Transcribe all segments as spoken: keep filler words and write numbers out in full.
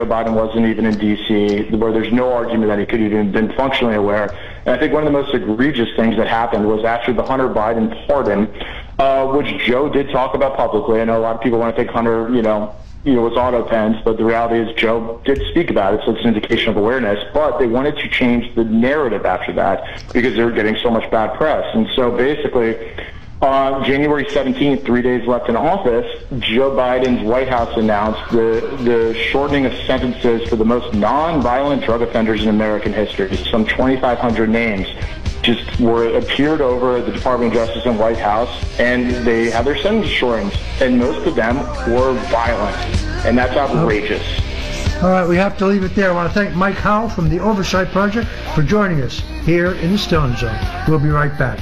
Biden wasn't even in D C, where there's no argument that he could even have been functionally aware. And I think one of the most egregious things that happened was after the Hunter Biden pardon, uh, which Joe did talk about publicly. I know a lot of people want to think Hunter, you know, you know, was auto-penned, but the reality is Joe did speak about it, so it's an indication of awareness. But they wanted to change the narrative after that because they were getting so much bad press. And so basically, on January seventeenth, three days left in office, Joe Biden's White House announced the, the shortening of sentences for the most non-violent drug offenders in American history. Some twenty-five hundred names just were appeared over the Department of Justice and White House, and they had their sentence shortened, and most of them were violent, and that's outrageous. All right, we have to leave it there. I want to thank Mike Howell from the Oversight Project for joining us here in the Stone Zone. We'll be right back.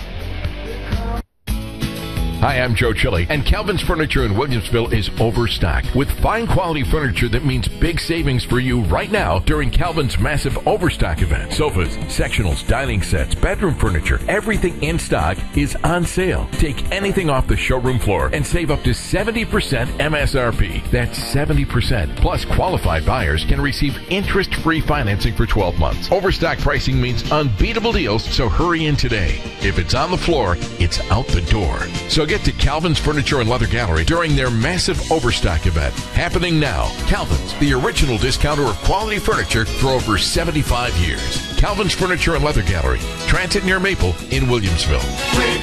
Hi, I'm Joe Chili, and Calvin's Furniture in Williamsville is overstocked with fine quality furniture that means big savings for you right now during Calvin's massive overstock event. Sofas, sectionals, dining sets, bedroom furniture, everything in stock is on sale. Take anything off the showroom floor and save up to seventy percent M S R P. That's seventy percent. Plus, qualified buyers can receive interest-free financing for twelve months. Overstock pricing means unbeatable deals, so hurry in today. If it's on the floor, it's out the door. So get to Calvin's Furniture and Leather Gallery during their massive overstock event happening now. Calvin's, the original discounter of quality furniture for over seventy-five years. Calvin's Furniture and Leather Gallery, Transit near Maple in Williamsville.